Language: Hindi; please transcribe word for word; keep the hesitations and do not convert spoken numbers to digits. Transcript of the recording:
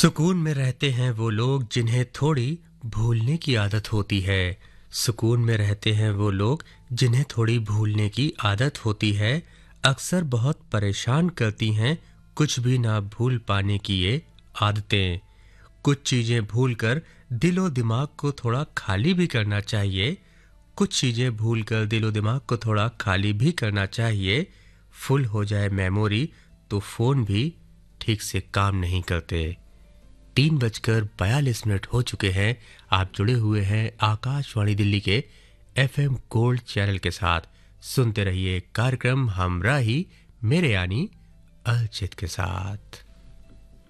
सुकून में रहते हैं वो लोग जिन्हें थोड़ी भूलने की आदत होती है। सुकून में रहते हैं वो लोग जिन्हें थोड़ी भूलने की आदत होती है। अक्सर बहुत परेशान करती हैं कुछ भी ना भूल पाने की ये आदतें। कुछ चीज़ें भूलकर दिलो दिमाग को थोड़ा खाली भी करना चाहिए। कुछ चीज़ें भूलकर दिलो दिमाग को थोड़ा खाली भी करना चाहिए। फुल हो जाए मेमोरी तो फ़ोन भी ठीक से काम नहीं करते। तीन बजकर बयालीस मिनट हो चुके हैं। आप जुड़े हुए हैं आकाशवाणी दिल्ली के एफएम गोल्ड चैनल के साथ। सुनते रहिए कार्यक्रम हमराही मेरे यानी अलचित के साथ।